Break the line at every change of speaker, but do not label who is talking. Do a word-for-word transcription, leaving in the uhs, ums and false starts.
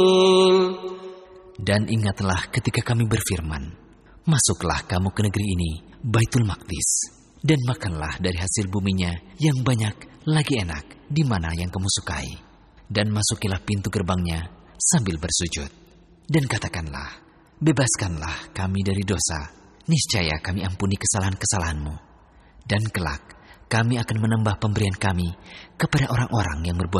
Dan ingatlah ketika kami berfirman, masuklah kamu ke negeri ini, Baitul Maqdis, dan makanlah dari hasil buminya yang banyak lagi enak di mana yang kamu sukai. Dan masukilah pintu gerbangnya sambil bersujud. Dan katakanlah, bebaskanlah kami dari dosa, niscaya kami ampuni kesalahan-kesalahanmu. Dan kelak kami akan menambah pemberian kami kepada orang-orang yang berbuat